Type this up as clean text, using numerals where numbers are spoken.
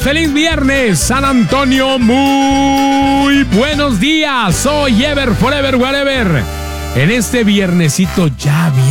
feliz viernes, San Antonio, muy buenos días. Soy Ever Forever Whatever. En este viernesito ya